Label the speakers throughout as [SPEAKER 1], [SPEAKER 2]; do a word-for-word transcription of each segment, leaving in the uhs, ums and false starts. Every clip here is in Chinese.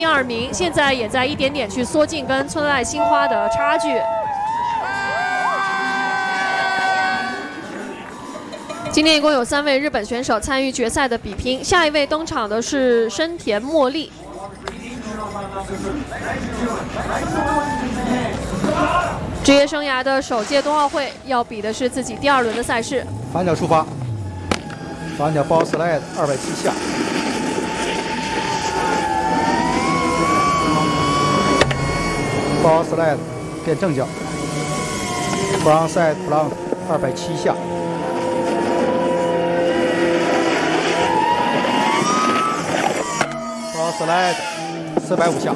[SPEAKER 1] 第二名，现在也在一点点去缩进跟村濑新花的差距。今天一共有三位日本选手参与决赛的比拼，下一位登场的是深田茉莉。职业生涯的首届冬奥会，要比的是自己第二轮的赛事。
[SPEAKER 2] 反脚出发，反脚包 slide 二百七下。 包 slide 变正脚 ，front side front 二百七下，包 slide 四百五下，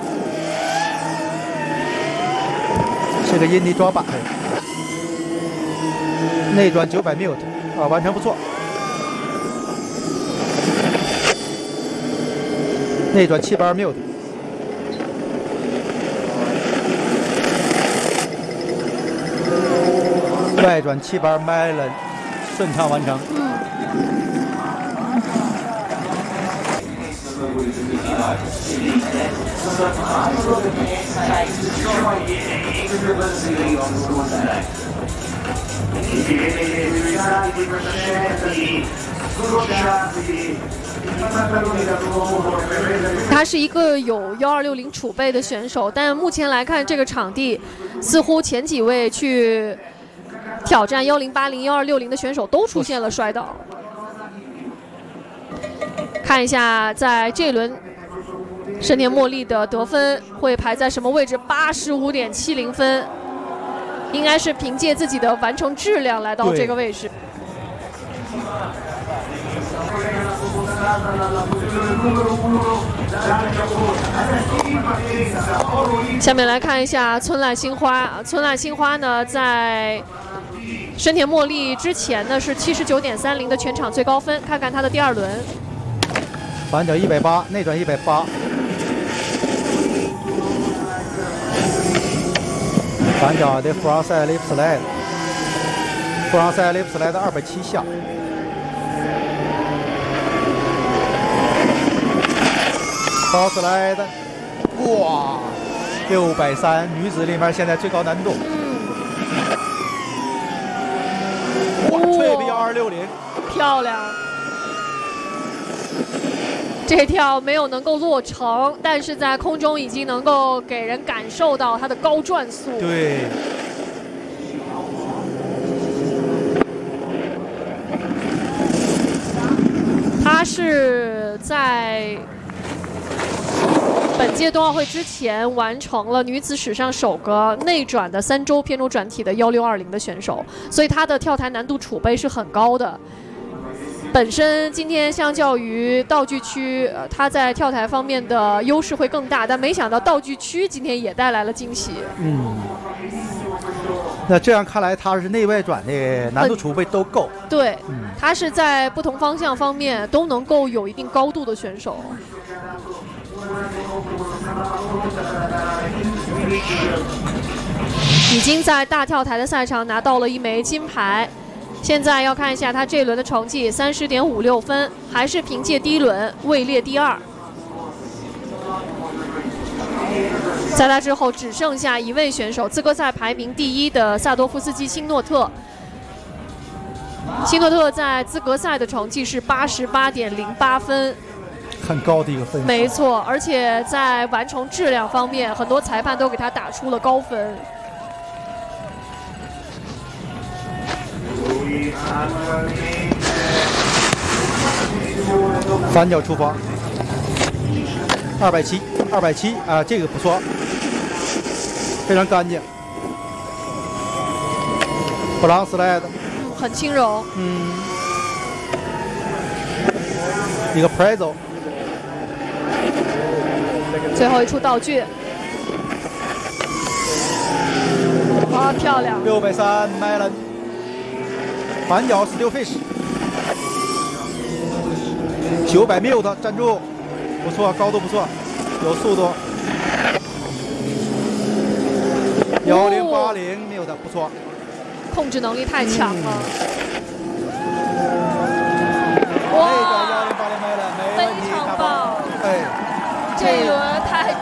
[SPEAKER 2] 这个印尼抓板，内转九百 mute 啊，完成不错，内转七百二 mute。 外转七八 melon 顺畅完成。嗯。
[SPEAKER 1] 他是一个有幺二六零储备的选手，但目前来看，这个场地似乎前几位去 挑战幺零八零、幺二六零的选手都出现了摔倒。看一下，在这轮深田茉莉的得分会排在什么位置？八十五点七零分，应该是凭借自己的完成质量来到这个位置。下面来看一下村濑新花。村濑新花呢，在 深田茉莉之前呢是七十九点三零的全场最高分，看看她的第二轮。
[SPEAKER 2] 反脚一百八，内转一百八，反脚的 front side lip slide，front side lip slide 二百七下，包 slide， 哇，六百三，女子里面现在最高难度。 退 B 幺二六零，
[SPEAKER 1] 漂亮！这跳没有能够落成，但是在空中已经能够给人感受到它的高转速。
[SPEAKER 2] 对。
[SPEAKER 1] 他是在 本届冬奥会之前完成了女子史上首个内转的三周偏轴转体的幺六二零的选手，所以她的跳台难度储备是很高的。本身今天相较于道具区，呃，她在跳台方面的优势会更大，但没想到道具区今天也带来了惊喜。嗯，
[SPEAKER 2] 那这样看来，她是内外转的难度储备都够。
[SPEAKER 1] 对，嗯，她是在不同方向方面都能够有一定高度的选手。 已经在大跳台的赛场拿到了一枚金牌，现在要看一下他这一轮的成绩，三十点五六分，还是凭借第一轮位列第二。在他之后只剩下一位选手，资格赛排名第一的萨多夫斯基辛诺特。辛诺特在资格赛的成绩是八十八点零八分。
[SPEAKER 2] 很高的一个分数，
[SPEAKER 1] 没错，而且在完成质量方面，很多裁判都给他打出了高分。
[SPEAKER 2] 反脚出发，二百七，二百七啊，这个不错，非常干净。布朗斯莱的，
[SPEAKER 1] 嗯，很轻柔。
[SPEAKER 2] 嗯，一个 Prezzo。
[SPEAKER 1] 最后一出道具，哇，漂亮！
[SPEAKER 2] 六百三 melon， 反脚 still fish， 九百 mute 站住，不错，高度不错，有速度。幺零八零 mute 不错，
[SPEAKER 1] 控制能力太强了。
[SPEAKER 2] 嗯、哇，那个幺零八零 melon 没问题，
[SPEAKER 1] 非常棒！
[SPEAKER 2] 哎，
[SPEAKER 1] 这一轮